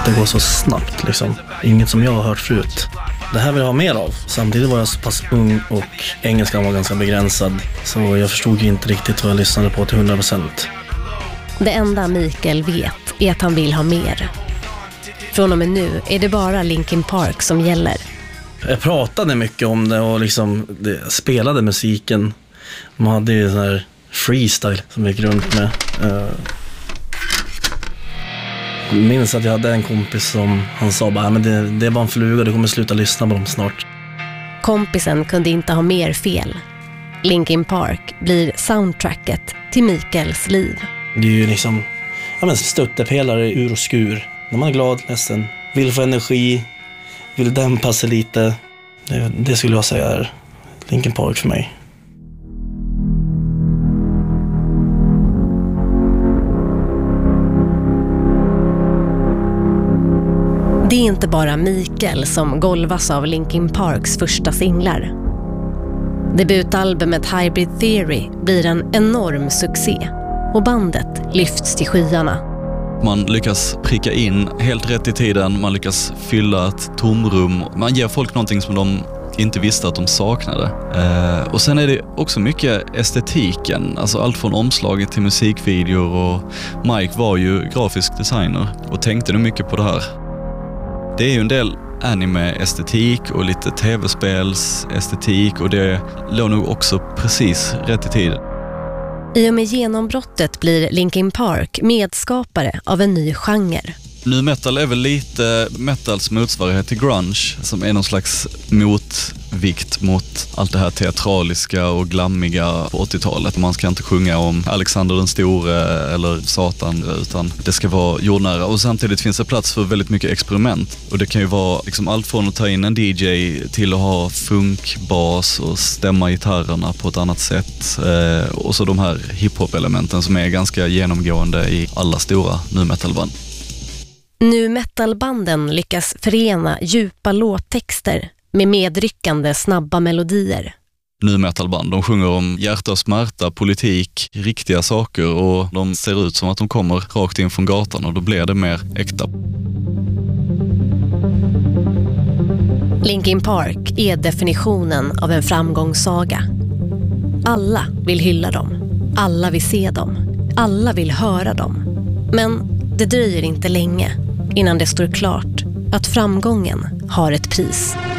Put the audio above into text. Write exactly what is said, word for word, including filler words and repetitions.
det går så snabbt liksom. Inget som jag har hört förut. Det här vill jag ha mer av. Samtidigt var jag så pass ung och engelskan var ganska begränsad. Så jag förstod ju inte riktigt vad jag lyssnade på till hundra procent. Det enda Mikael vet är att han vill ha mer. Från och med nu är det bara Linkin Park som gäller. Jag pratade mycket om det och liksom det, spelade musiken. Man hade ju sån här freestyle som vi gick runt med. Jag minns att jag hade en kompis som han sa bara, men det, det är bara en fluga, du kommer sluta lyssna på dem snart. Kompisen kunde inte ha mer fel. Linkin Park blir soundtracket till Mikaels liv. Det är ju liksom ja, men stöttepelare ur och skur. När man är glad, ledsen, vill få energi, vill dämpa sig lite. Det, det skulle jag säga är Linkin Park för mig. Det är inte bara Mikael som golvas av Linkin Parks första singlar. Debutalbumet Hybrid Theory blir en enorm succé och bandet lyfts till skyarna. Man lyckas pricka in helt rätt i tiden, man lyckas fylla ett tomrum. Man ger folk någonting som de inte visste att de saknade. Eh, och sen är det också mycket estetiken, alltså allt från omslaget till musikvideor, och Mike var ju grafisk designer och tänkte nog mycket på det här. Det är ju en del anime-estetik och lite tv-spels-estetik, och det låg nog också precis rätt i tiden. I och med genombrottet blir Linkin Park medskapare av en ny genre. Nu metal är väl lite metals motsvarighet till grunge, som är någon slags motvikt mot allt det här teatraliska och glammiga på åttiotalet. Man ska inte sjunga om Alexander den store eller Satan, utan det ska vara jordnära. Och samtidigt finns det plats för väldigt mycket experiment. Och det kan ju vara liksom allt från att ta in en D J till att ha funkbas och stämma gitarrerna på ett annat sätt. Eh, och så de här hiphop-elementen som är ganska genomgående i alla stora nu metalband. Nu metalbanden lyckas förena djupa låttexter med medryckande snabba melodier. Nu metalband, de sjunger om hjärta och smärta, politik, riktiga saker, och de ser ut som att de kommer rakt in från gatan, och då blir det mer äkta. Linkin Park är definitionen av en framgångssaga. Alla vill hylla dem. Alla vill se dem. Alla vill höra dem. Men det dröjer inte länge innan det står klart att framgången har ett pris.